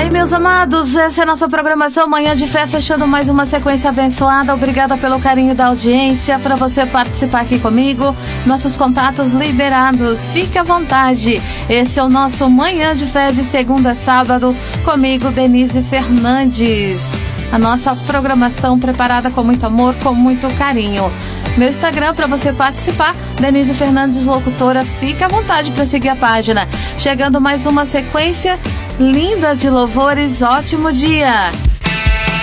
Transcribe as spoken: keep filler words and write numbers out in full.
aí, meus amados, essa é a nossa programação Manhã de Fé, fechando mais uma sequência abençoada. Obrigada pelo carinho da audiência. Para você participar aqui comigo, nossos contatos liberados, fique à vontade. Esse é o nosso Manhã de Fé de segunda a sábado, comigo, Denise Fernandes. A nossa programação preparada com muito amor, com muito carinho. Meu Instagram para você participar, Denise Fernandes Locutora, fique à vontade para seguir a página. Chegando mais uma sequência linda de louvores, ótimo dia!